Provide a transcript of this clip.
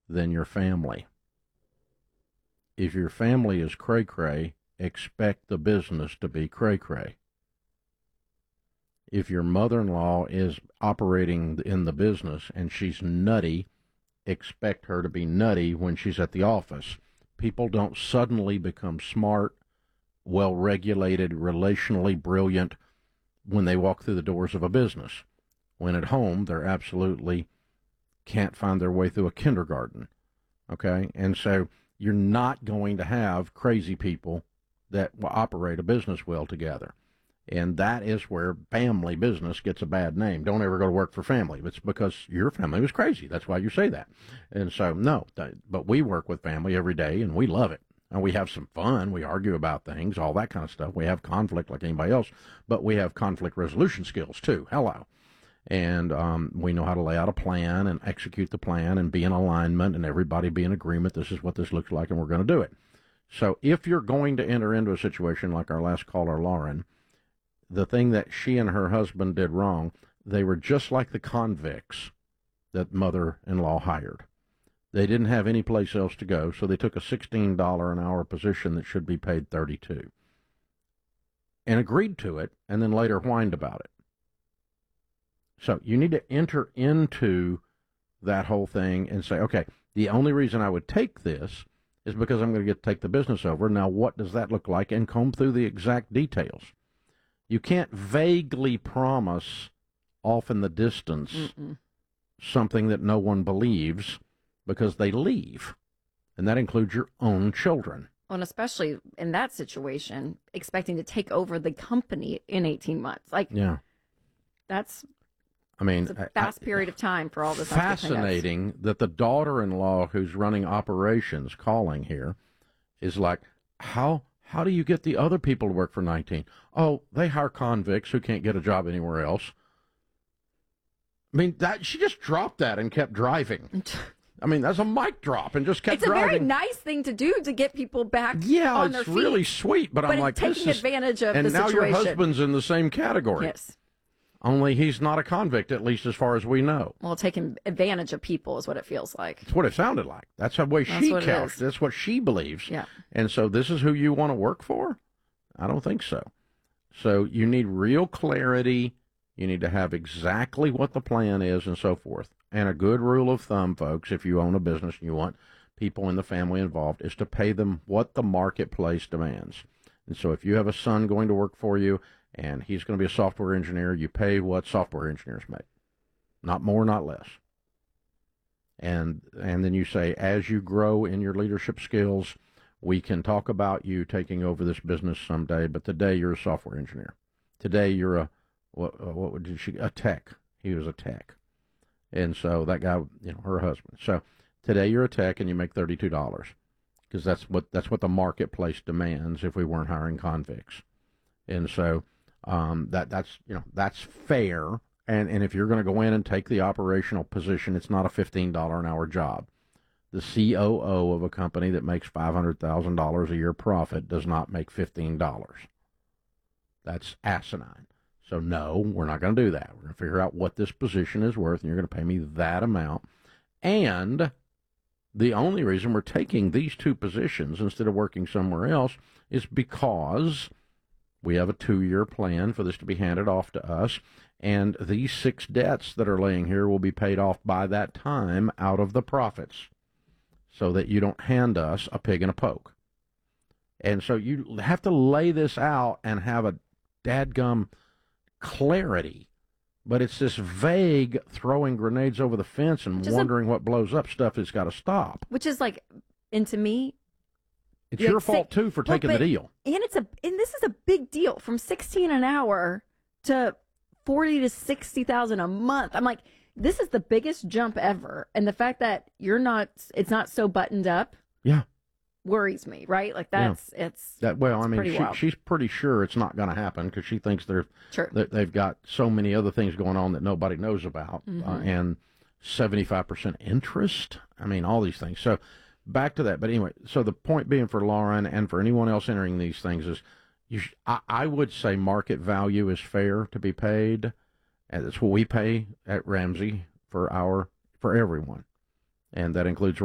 than your family. If your family is cray-cray, expect the business to be cray-cray. If your mother-in-law is operating in the business and she's nutty, expect her to be nutty when she's at the office. People don't suddenly become smart, well-regulated, relationally brilliant when they walk through the doors of a business. When at home, they're absolutely can't find their way through a kindergarten. Okay? And so you're not going to have crazy people that will operate a business well together. And that is where family business gets a bad name. Don't ever go to work for family. It's because your family was crazy. That's why you say that. And so, no, but we work with family every day, and we love it. And we have some fun. We argue about things, all that kind of stuff. We have conflict like anybody else, but we have conflict resolution skills, too. Hello. And we know how to lay out a plan and execute the plan and be in alignment and everybody be in agreement. This is what this looks like, and we're going to do it. So if you're going to enter into a situation like our last caller, Lauren, the thing that she and her husband did wrong, they were just like the convicts that mother-in-law hired. They didn't have any place else to go, so they took a $16 an hour position that should be paid $32 and agreed to it, and then later whined about it. So you need to enter into that whole thing and say, okay, the only reason I would take this is because I'm going to get to take the business over. Now, what does that look like? And comb through the exact details. You can't vaguely promise off in the distance something that no one believes because they leave. And that includes your own children. Well, and especially in that situation, expecting to take over the company in 18 months. Like, yeah, that's it's a fast period of time for all this. Fascinating that the daughter-in-law who's running operations calling here is like, how do you get the other people to work for 19? Oh, they hire convicts who can't get a job anywhere else. I mean, she just dropped that and kept driving. I mean, that's a mic drop and just kept driving. It's a very nice thing to do to get people back on their feet. Yeah, it's really sweet, but I'm like, taking advantage of the situation. And now your husband's in the same category. Yes. Only he's not a convict, at least as far as we know. Well, taking advantage of people is what it feels like. It's what it sounded like. That's the way she couched. That's what she believes. Yeah. And so this is who you want to work for? I don't think so. So you need real clarity. You need to have exactly what the plan is and so forth. And a good rule of thumb, folks, if you own a business and you want people in the family involved, is to pay them what the marketplace demands. And so if you have a son going to work for you and he's going to be a software engineer, you pay what software engineers make. Not more, not less. And then you say, as you grow in your leadership skills, we can talk about you taking over this business someday, but today you're a software engineer. Today you're a tech. He was a tech. And so that guy, her husband. So today you're a tech and you make $32 because that's what the marketplace demands if we weren't hiring convicts. And so that's fair. And if you're going to go in and take the operational position, it's not a $15 an hour job. The COO of a company that makes $500,000 a year profit does not make $15. That's asinine. So, no, we're not going to do that. We're going to figure out what this position is worth, and you're going to pay me that amount. And the only reason we're taking these two positions instead of working somewhere else is because we have a 2-year plan for this to be handed off to us, and these 6 debts that are laying here will be paid off by that time out of the profits so that you don't hand us a pig in a poke. And so you have to lay this out and have a dadgum clarity, but it's this vague throwing grenades over the fence and wondering what blows up stuff that's got to stop. Which is like, and to me, it's your fault too for taking the deal. And this is a big deal, from $16 an hour to $40,000 to $60,000 a month. I'm like, this is the biggest jump ever, and the fact that it's not so buttoned up. Yeah. Worries me, right? Like she's pretty sure it's not going to happen because she thinks they've got so many other things going on that nobody knows about, and 75% interest. I mean, all these things. So back to that. But anyway, so the point being for Lauren and for anyone else entering these things is, I would say market value is fair to be paid, and that's what we pay at Ramsey for everyone, and that includes